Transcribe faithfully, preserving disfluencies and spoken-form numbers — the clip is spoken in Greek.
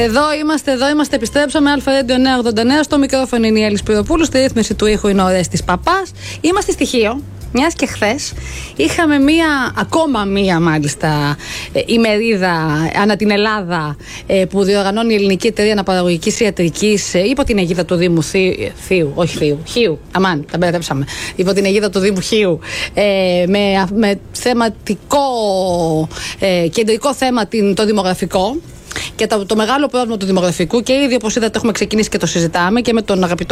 Εδώ είμαστε, εδώ είμαστε, επιστρέψαμε. Αλφα Radio εννιακόσια ογδόντα εννέα. Στο μικρόφωνο είναι η Έλλη Σπυροπούλου. Στη ρύθμιση του ήχου είναι ο Ορέστης Παπάς. Είμαστε στοιχείο. Μιας και χθες είχαμε μία, ακόμα μία μάλιστα, ε, ημερίδα ανά την Ελλάδα ε, που διοργανώνει η Ελληνική Εταιρεία Αναπαραγωγικής Ιατρικής ε, υπό την αιγίδα του Δήμου Θείου, Θείου, όχι Θείου, Χίου, αμάν, τα μπερδέψαμε, υπό την αιγίδα του Δήμου Χίου, ε, με, με θεματικό, ε, κεντρικό θέμα την, το δημογραφικό. Και το, το μεγάλο πρόβλημα του δημογραφικού, και ήδη όπως είδατε έχουμε ξεκινήσει και το συζητάμε και με τον αγαπητό